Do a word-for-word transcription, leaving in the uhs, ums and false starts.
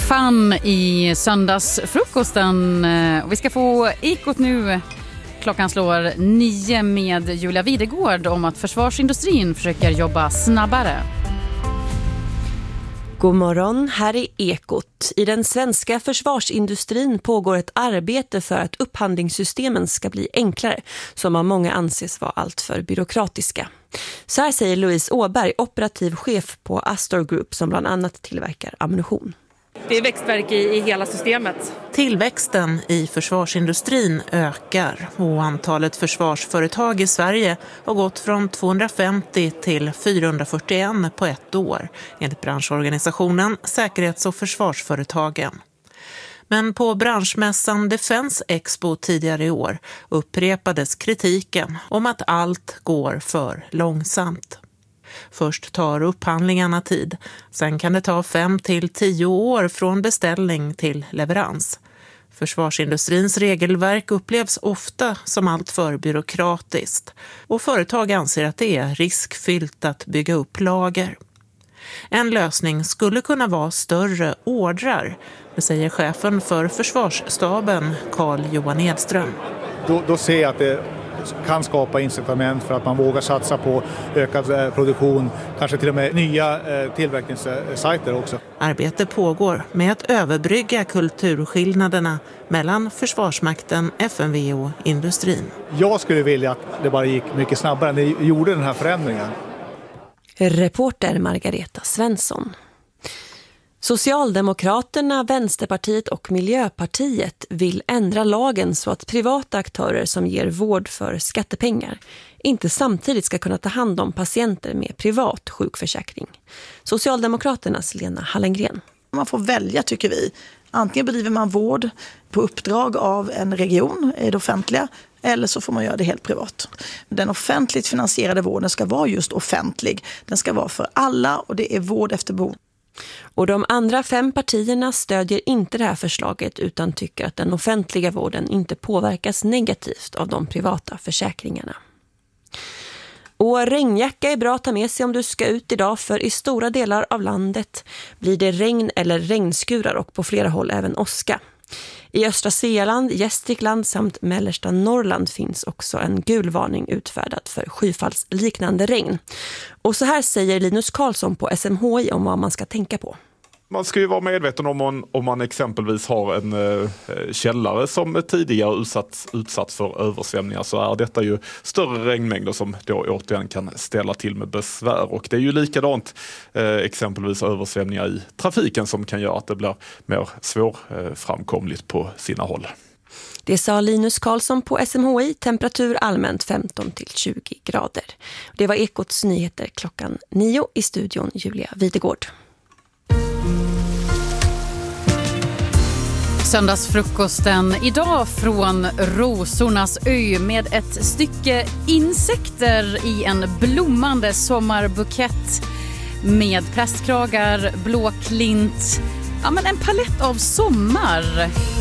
Fan i söndagsfrukosten. Vi ska få Ekot nu. Klockan slår nio med Julia Videgård om att försvarsindustrin försöker jobba snabbare. God morgon, här är Ekot. I den svenska försvarsindustrin pågår ett arbete för att upphandlingssystemen ska bli enklare, som av många anses vara allt för byråkratiska. Så här säger Louise Åberg, operativ chef på Astor Group som bland annat tillverkar ammunition. Det är växtverk i, i hela systemet. Tillväxten i försvarsindustrin ökar och antalet försvarsföretag i Sverige har gått från tvåhundrafemtio till fyrahundrafyrtioen på ett år, enligt branschorganisationen Säkerhets- och försvarsföretagen. Men på branschmässan Defense Expo tidigare i år upprepades kritiken om att allt går för långsamt. Först tar upphandlingarna tid, sen kan det ta fem till tio år från beställning till leverans. Försvarsindustrins regelverk upplevs ofta som allt för byråkratiskt och företag anser att det är riskfyllt att bygga upp lager. En lösning skulle kunna vara större ordrar, det säger chefen för försvarsstaben Carl-Johan Edström. Då, då ser jag att det kan skapa incitament för att man vågar satsa på ökad produktion, kanske till och med nya tillverkningssajter också. Arbete pågår med att överbrygga kulturskillnaderna mellan Försvarsmakten, F M V och industrin. Jag skulle vilja att det bara gick mycket snabbare när ni gjorde den här förändringen. Reporter Margareta Svensson. Socialdemokraterna, Vänsterpartiet och Miljöpartiet vill ändra lagen så att privata aktörer som ger vård för skattepengar inte samtidigt ska kunna ta hand om patienter med privat sjukförsäkring. Socialdemokraternas Lena Hallengren. Man får välja, tycker vi. Antingen bedriver man vård på uppdrag av en region i det offentliga, eller så får man göra det helt privat. Den offentligt finansierade vården ska vara just offentlig. Den ska vara för alla och det är vård efter behov. Och de andra fem partierna stödjer inte det här förslaget utan tycker att den offentliga vården inte påverkas negativt av de privata försäkringarna. Och regnjacka är bra att ta med sig om du ska ut idag, för i stora delar av landet blir det regn eller regnskurar och på flera håll även åska. I östra Svealand, Gästrikland samt mellersta Norrland finns också en gul varning utfärdad för skyfallsliknande regn. Och så här säger Linus Karlsson på S M H I om vad man ska tänka på. Man ska ju vara medveten om man, om man exempelvis har en eh, källare som tidigare utsatts, utsatts för översvämningar, så är detta ju större regnmängder som då återigen kan ställa till med besvär. Och det är ju likadant eh, exempelvis översvämningar i trafiken som kan göra att det blir mer svårframkomligt på sina håll. Det sa Linus Karlsson på S M H I, temperatur allmänt femton till tjugo grader. Det var Ekots nyheter klockan nio, i studion Julia Videgård. Söndagsfrukosten idag från Rosornas ö med ett stycke insekter i en blommande sommarbukett med prästkragar, blå klint, ja men en palett av sommar.